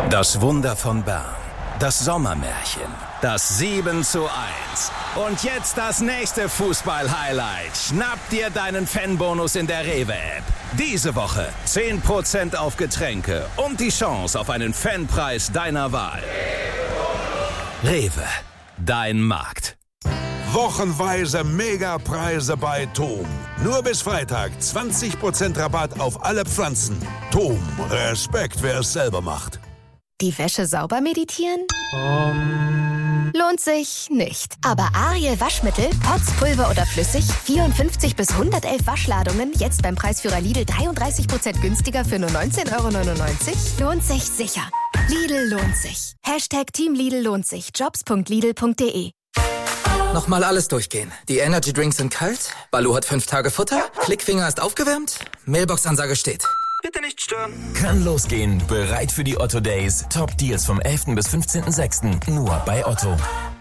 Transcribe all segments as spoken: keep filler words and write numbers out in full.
Das Wunder von Bern, das Sommermärchen, das sieben zu eins. Und jetzt das nächste Fußball-Highlight. Schnapp dir deinen Fanbonus in der Rewe-App. Diese Woche zehn Prozent auf Getränke und die Chance auf einen Fanpreis deiner Wahl. Rewe, dein Markt. Wochenweise Megapreise bei Tom. Nur bis Freitag zwanzig Prozent Rabatt auf alle Pflanzen. Tom, Respekt, wer es selber macht. Die Wäsche sauber meditieren? Um. Lohnt sich nicht. Aber Ariel Waschmittel, Pots, Pulver oder flüssig, vierundfünfzig bis hundertelf Waschladungen, jetzt beim Preisführer Lidl dreiunddreißig Prozent günstiger für nur neunzehn Euro neunundneunzig? Lohnt sich sicher. Lidl lohnt sich. Hashtag Team Lidl lohnt sich. Jobs punkt lidl punkt de. Nochmal alles durchgehen. Die Energy Drinks sind kalt, Baloo hat fünf Tage Futter, Klickfinger ist aufgewärmt, Mailbox-Ansage steht. Bitte nicht stören. Kann losgehen. Bereit für die Otto Days. Top Deals vom elften bis fünfzehnten sechsten Nur bei Otto.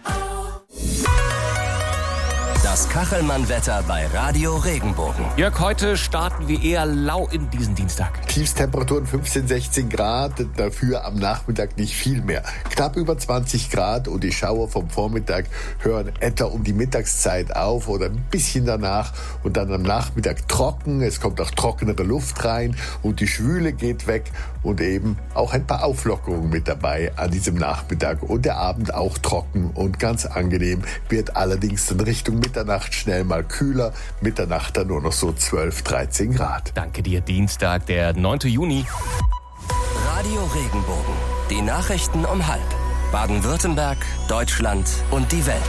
Das Kachelmann-Wetter bei Radio Regenbogen. Jörg, heute starten wir eher lau in diesen Dienstag. Tiefstemperaturen fünfzehn, sechzehn Grad, dafür am Nachmittag nicht viel mehr. Knapp über zwanzig Grad und die Schauer vom Vormittag hören etwa um die Mittagszeit auf oder ein bisschen danach und dann am Nachmittag trocken. Es kommt auch trockenere Luft rein und die Schwüle geht weg und eben auch ein paar Auflockerungen mit dabei an diesem Nachmittag und der Abend auch trocken und ganz angenehm, wird allerdings in Richtung Mitternacht schnell mal kühler, Mitternacht dann nur noch so zwölf, dreizehn Grad. Danke dir, Dienstag, der neunten Juni. Radio Regenbogen. Die Nachrichten um halb. Baden-Württemberg, Deutschland und die Welt.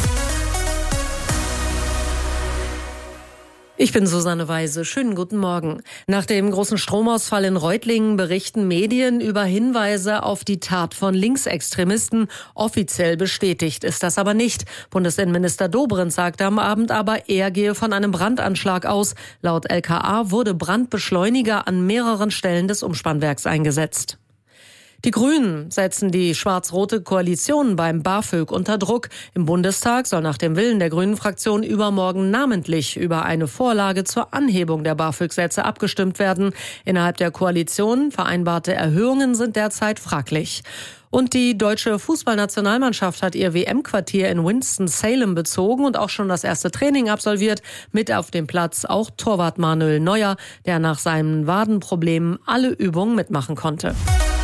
Ich bin Susanne Weise. Schönen guten Morgen. Nach dem großen Stromausfall in Reutlingen berichten Medien über Hinweise auf die Tat von Linksextremisten. Offiziell bestätigt ist das aber nicht. Bundesinnenminister Dobrindt sagte am Abend aber, er gehe von einem Brandanschlag aus. Laut L K A wurde Brandbeschleuniger an mehreren Stellen des Umspannwerks eingesetzt. Die Grünen setzen die schwarz-rote Koalition beim BAföG unter Druck. Im Bundestag soll nach dem Willen der Grünen-Fraktion übermorgen namentlich über eine Vorlage zur Anhebung der BAföG-Sätze abgestimmt werden. Innerhalb der Koalition vereinbarte Erhöhungen sind derzeit fraglich. Und die deutsche Fußballnationalmannschaft hat ihr W M-Quartier in Winston-Salem bezogen und auch schon das erste Training absolviert. Mit auf dem Platz auch Torwart Manuel Neuer, der nach seinen Wadenproblemen alle Übungen mitmachen konnte.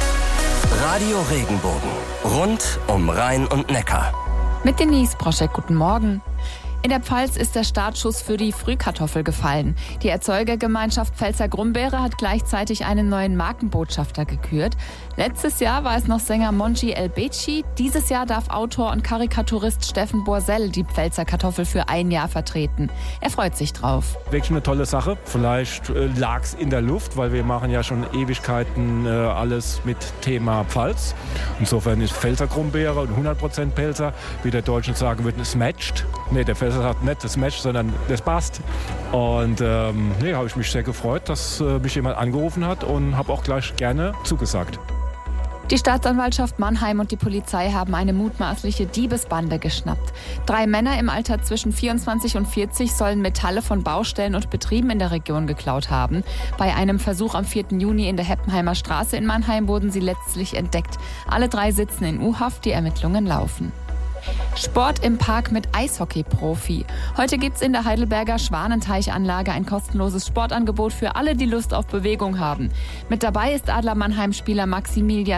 Radio Regenbogen. Rund um Rhein und Neckar. Mit Denise Proschek, guten Morgen. In der Pfalz ist der Startschuss für die Frühkartoffel gefallen. Die Erzeugergemeinschaft Pfälzer Grumbeere hat gleichzeitig einen neuen Markenbotschafter gekürt. Letztes Jahr war es noch Sänger Monji El-Beci. Dieses Jahr darf Autor und Karikaturist Steffen Borsell die Pfälzer Kartoffel für ein Jahr vertreten. Er freut sich drauf. Wirklich eine tolle Sache. Vielleicht äh, lag es in der Luft, weil wir machen ja schon Ewigkeiten äh, alles mit Thema Pfalz. Insofern ist Pfälzer Grumbeere und hundert Prozent Pelzer, wie der Deutschen sagen würden, es matcht. Nee, der Pfälzer sagt nicht das Match, sondern das passt. Und ähm, nee, habe ich mich sehr gefreut, dass äh, mich jemand angerufen hat und habe auch gleich gerne zugesagt. Die Staatsanwaltschaft Mannheim und die Polizei haben eine mutmaßliche Diebesbande geschnappt. Drei Männer im Alter zwischen vierundzwanzig und vierzig sollen Metalle von Baustellen und Betrieben in der Region geklaut haben. Bei einem Versuch am vierten Juni in der Heppenheimer Straße in Mannheim wurden sie letztlich entdeckt. Alle drei sitzen in U-Haft, die Ermittlungen laufen. Sport im Park mit Eishockey-Profi. Heute gibt's in der Heidelberger Schwanenteichanlage ein kostenloses Sportangebot für alle, die Lust auf Bewegung haben. Mit dabei ist Adler Mannheim-Spieler Maximilian